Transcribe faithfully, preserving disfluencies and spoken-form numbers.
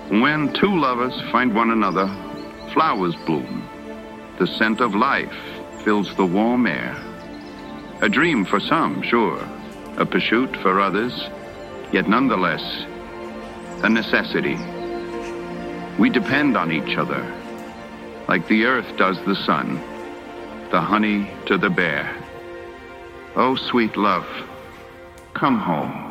When two lovers find one another, flowers bloom. The scent of life fills the warm air. A dream for some, sure, a pursuit for others, yet nonetheless, a necessity. We depend on each other, like the earth does the sun, the honey to the bear. Oh, sweet love, come home.